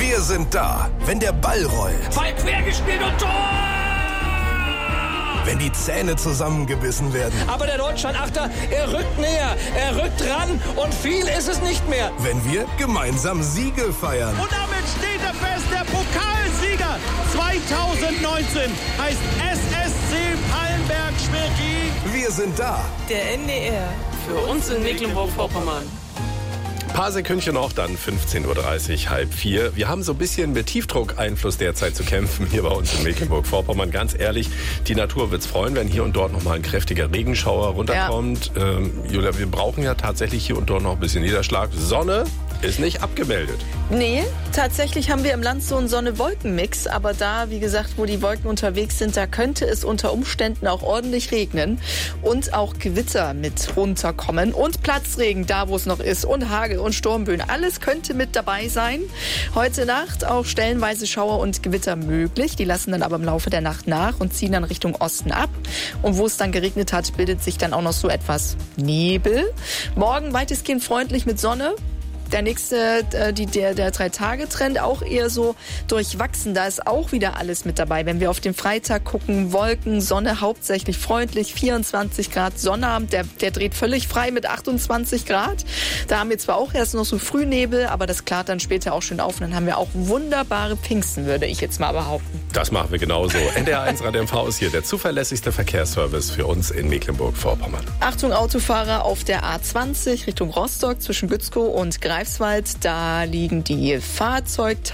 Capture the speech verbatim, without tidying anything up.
Wir sind da, wenn der Ball rollt. Ball quer gespielt und Tor! Wenn die Zähne zusammengebissen werden. Aber der Deutschlandachter, er rückt näher, er rückt ran und viel ist es nicht mehr. Wenn wir gemeinsam Siege feiern. Und damit steht er fest, der Pokalsieger zwanzig neunzehn heißt S S C Pallenberg-Schwerin. Wir sind da. Der N D R, für uns in Mecklenburg-Vorpommern. Ein paar Sekündchen noch, dann fünfzehn Uhr dreißig, halb vier. Wir haben so ein bisschen mit Tiefdruckeinfluss derzeit zu kämpfen hier bei uns in Mecklenburg-Vorpommern. Ganz ehrlich, die Natur wird's freuen, wenn hier und dort noch mal ein kräftiger Regenschauer runterkommt. Ja. Ähm, Julia, wir brauchen ja tatsächlich hier und dort noch ein bisschen Niederschlag. Sonne ist nicht abgemeldet. Nee, tatsächlich haben wir im Land so einen Sonne-Wolken-Mix. Aber da, wie gesagt, wo die Wolken unterwegs sind, da könnte es unter Umständen auch ordentlich regnen. Und auch Gewitter mit runterkommen. Und Platzregen, da wo es noch ist. Und Hagel und Sturmböen. Alles könnte mit dabei sein. Heute Nacht auch stellenweise Schauer und Gewitter möglich. Die lassen dann aber im Laufe der Nacht nach und ziehen dann Richtung Osten ab. Und wo es dann geregnet hat, bildet sich dann auch noch so etwas Nebel. Morgen weitestgehend freundlich mit Sonne. Der nächste, die, der, der Drei-Tage-Trend auch eher so durchwachsen. Da ist auch wieder alles mit dabei. Wenn wir auf den Freitag gucken, Wolken, Sonne hauptsächlich freundlich, vierundzwanzig Grad. Sonnabend, der, der dreht völlig frei mit achtundzwanzig Grad. Da haben wir zwar auch erst noch so Frühnebel, aber das klart dann später auch schön auf. Und dann haben wir auch wunderbare Pfingsten, würde ich jetzt mal behaupten. Das machen wir genauso. N D R eins Rad M V ist hier der zuverlässigste Verkehrsservice für uns in Mecklenburg-Vorpommern. Achtung Autofahrer auf der A zwanzig Richtung Rostock zwischen Gützkow und Greifswald. Da liegen die Fahrzeugteile